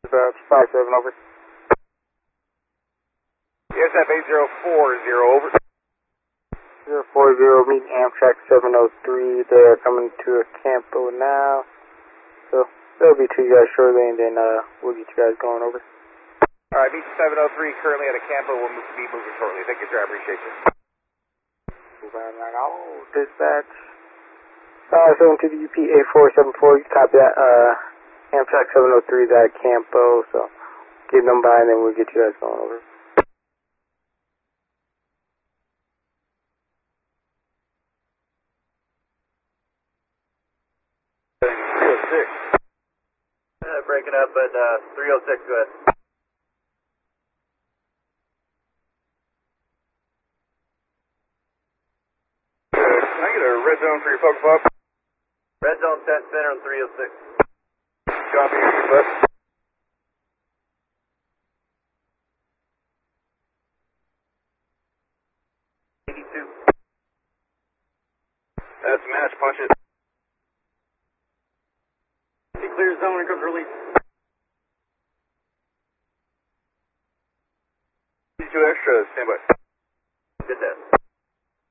57 over. ESF 8040 over. 040, meet Amtrak 703. They're coming to a Campo now. So they'll be to you guys shortly, and then we'll get you guys going over. Alright, meet 703 currently at a Campo. We'll be moving shortly. Thank you, sir. I appreciate you. Dispatch. 7 to the UP 8474. You copy that. Amtrak 703 is at Campo. So get them by, and then we'll get you guys going over. Breaking up at 306, go ahead. Can I get a red zone for your focus up? Red zone 10 center on 306. Copy, left. That's match, punch it. Clear zone when it comes release. 2 extra, stand by. Good that.